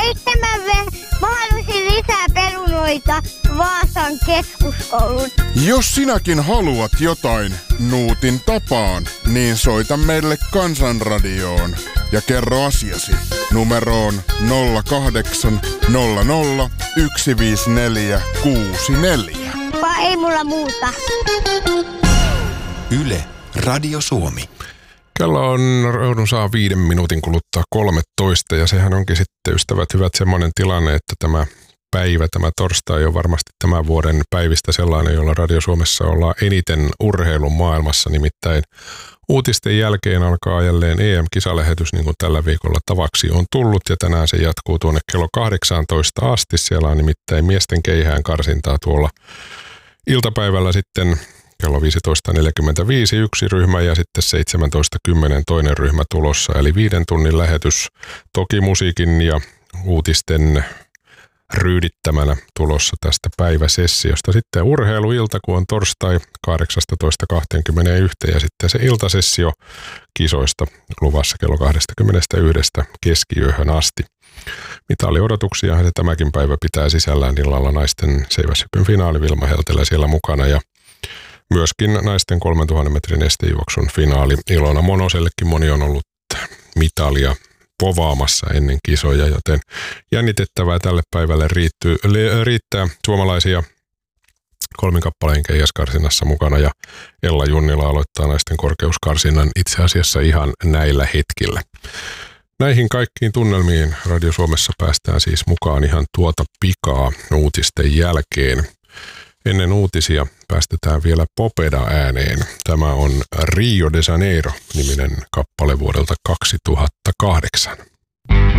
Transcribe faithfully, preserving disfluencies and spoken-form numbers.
sitten mä, ve- mä halusin lisää perunoita Vaasan keskuskoulun. Jos sinäkin haluat jotain Nuutin tapaan, niin soita meille Kansanradioon ja kerro asiasi numeroon nolla kahdeksan nolla nolla yksi viisi neljä kuusi neljä. Vai ei mulla muuta. Yle, Radio Suomi. Kello on saa viiden minuutin kuluttua kolmetoista ja sehän onkin sitten, ystävät hyvät, semmoinen tilanne, että tämä päivä, tämä torstai on varmasti tämän vuoden päivistä sellainen, jolla Radio Suomessa ollaan eniten urheilun maailmassa, nimittäin uutisten jälkeen alkaa jälleen E M-kisalähetys, niin kuin tällä viikolla tavaksi on tullut, ja tänään se jatkuu tuonne kello kahdeksantoista asti. Siellä on nimittäin miesten keihään karsintaa tuolla iltapäivällä sitten kello viisitoista neljäkymmentäviisi yksi ryhmä ja sitten seitsemäntoista kymmenen toinen ryhmä tulossa, eli viiden tunnin lähetys, toki musiikin ja uutisten ryydittämänä tulossa tästä päiväsessiosta. Sitten urheiluilta, kun on torstai kahdeksastatoista kaksikymmentäyksi ja sitten se iltasessio kisoista luvassa kello kaksikymmentäyksi keskiyöhön asti. Mitaliodotuksia se tämäkin päivä pitää sisällään illalla naisten seiväshypyn finaali Vilma Heltelä siellä mukana ja myöskin naisten kolmentuhannen metrin estejuoksun finaali. Ilona Monosellekin moni on ollut mitalia povaamassa ennen kisoja, joten jännitettävää tälle päivälle riittyy, riittää suomalaisia kolmin kappaleen keihäskarsinnassa mukana ja Ella Junnila aloittaa naisten korkeuskarsinnan itse asiassa ihan näillä hetkillä. Näihin kaikkiin tunnelmiin Radio Suomessa päästään siis mukaan ihan tuota pikaa uutisten jälkeen. Ennen uutisia päästetään vielä Popeda ääneen. Tämä on Rio de Janeiro -niminen kappale vuodelta kaksituhattakahdeksan.